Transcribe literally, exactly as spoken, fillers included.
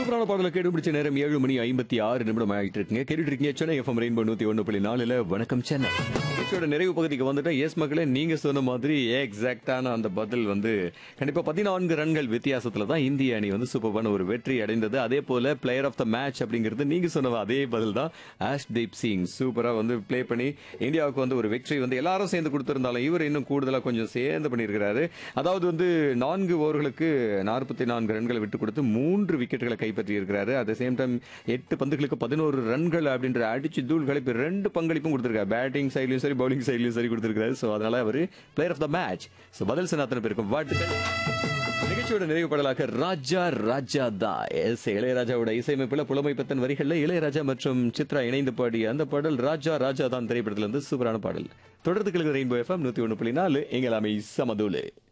சூப்பரான பாடலை கேட்டு பிடிச்ச நேரம் ஏழு மணி ஐம்பத்தி ஆறு நிமிடம் ஆகிட்டு இருக்குங்க. கேட்டுட்டு இருக்கீங்க சென்னை எஃப்எம் ரெயின்போ நூத்தி ஒன்று புள்ளி நாலுல வணக்கம் சென்னை. நிகழ்ச்சியோட நிறைவு பகுதிக்கு வந்துட்டேன். எஸ் மக்களே, நீங்க சொன்ன மாதிரி எக்ஸாக்டான அந்த பதில் வந்து கண்டிப்பா பதினான்கு ரன்கள் வித்தியாசத்துல தான் இந்திய அணி வந்து சூப்பரான ஒரு வெற்றி அடைந்தது. அதே போல பிளேயர் ஆஃப் த மேட்ச் அப்படிங்கிறது நீங்க சொன்ன அதே பதில் தான். ஆஷ்தீப் சிங் சூப்பரா வந்து பிளே பண்ணி இந்தியாவுக்கு வந்து ஒரு வெற்றி வந்து எல்லாரும் சேர்ந்து கொடுத்திருந்தாலும் இவர் இன்னும் கூடுதலா கொஞ்சம் சேர்ந்து பண்ணியிருக்கிறாரு. அதாவது வந்து நான்கு ஓவர்களுக்கு நாற்பத்தி நான்கு ரன்களை விட்டு கொடுத்து மூன்று விக்கெட்டுகளை கைப்பற்றி இருக்கிறாரு. அதே சேம் டைம் எட்டு பந்துகளுக்கு பதினோரு ரன்கள் அப்படின்ற அடிச்சு தூள்களை இப்ப ரெண்டு பங்களிப்பும் கொடுத்திருக்காரு. பேட்டிங் சைட்லயும் சரி பவுலிங் சைட்லயும் சரி கொடுத்திருக்காரு. சோ அதனால அவர் player of the match. So பதில் சொன்ன அத்தனை பேருக்கும் வாழ்த்துக்கள். நிகழ்ச்சியோட நிறைவு பாடலாக ராஜா ராஜா தா எஸ் இளையராஜாவோட இசையமைப்புல புலமை பத்தன் வரிகள்ல இளையராஜா மற்றும் சித்ரா இணைந்து பாடிய அந்த பாடல் ராஜா ராஜா தான் திரைப்படத்துல இருந்து சூப்பரான பாடல். தொடர்ந்து கேளுங்க ரெயின்போ எஃப்எம் நூத்தி ஒன்று புள்ளி நாலு எங்களாமை சமதூலு.